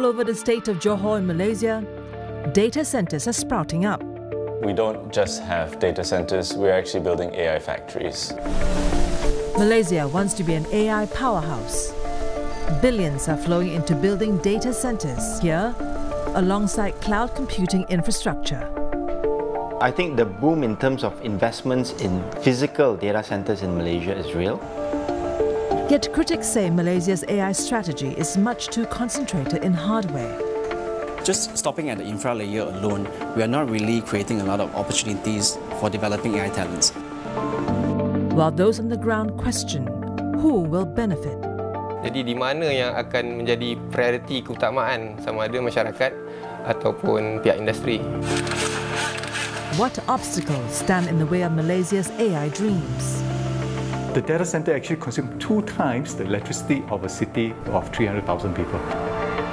All over the state of Johor in Malaysia, data centers are sprouting up. We don't just have data centers, we're actually building AI factories. Malaysia wants to be an AI powerhouse. Billions are flowing into building data centers here, alongside cloud computing infrastructure. I think the boom in terms of investments in physical data centers in Malaysia is real. Yet critics say Malaysia's AI strategy is much too concentrated in hardware. Just stopping at the infra layer alone, we are not really creating a lot of opportunities for developing AI talents. While those on the ground question who will benefit. Jadi di mana yang akan menjadi prioriti keutamaan sama ada masyarakat ataupun pihak industri. What obstacles stand in the way of Malaysia's AI dreams? The data center actually consumes 2 times the electricity of a city of 300,000 people.